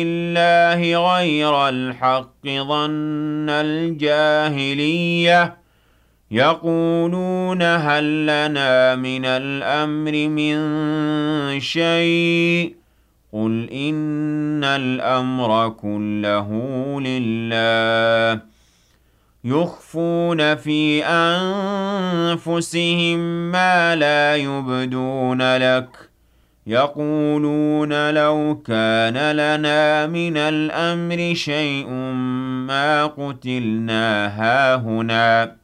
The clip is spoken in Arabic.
الله غير الحق ظن الجاهلية يقولون هل لنا من الأمر من شيء قل إن الأمر كله لله يخفون في أنفسهم ما لا يبدون لك يقولون لو كان لنا من الأمر شيء ما قتلنا هاهنا